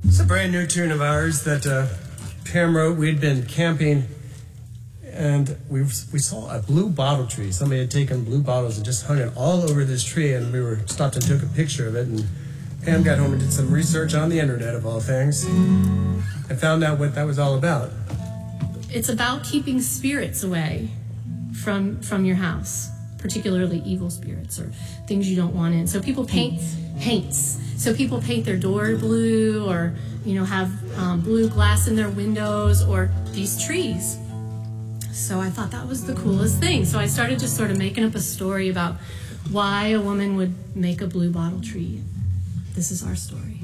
It's a brand new tune of ours that Pam wrote. We'd been camping, and we saw a blue bottle tree. Somebody had taken blue bottles and just hung it all over this tree, and we were stopped and took a picture of it. And Pam got home and did some research on the internet, of all things, and found out what that was all about. It's about keeping spirits away from your house, particularly evil spirits or things you don't want in. So people paints. So people paint their door blue, or have blue glass in their windows, or these trees. So I thought that was the coolest thing. So I started just sort of making up a story about why a woman would make a blue bottle tree. This is our story.